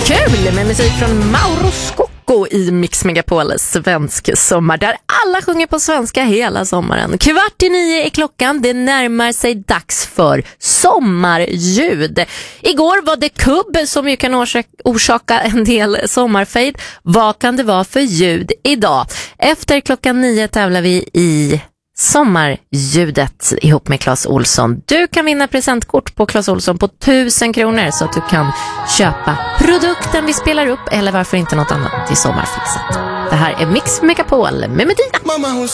Kul med musik från Mauro Scocco i Mix Megapol svensk sommar, där alla sjunger på svenska hela sommaren. 8:15 är klockan, det närmar sig dags för sommarljud. Igår var det kubb som ju kan orsaka en del sommarfejd. Vad kan det vara för ljud idag? Efter 9 tävlar vi i sommarljudet ihop med Claes Olsson. Du kan vinna presentkort på Claes Olsson på 1000 kronor så att du kan köpa produkten vi spelar upp eller varför inte något annat till sommarfixet. Det här är Mix Megapol med Medina. Mamma hon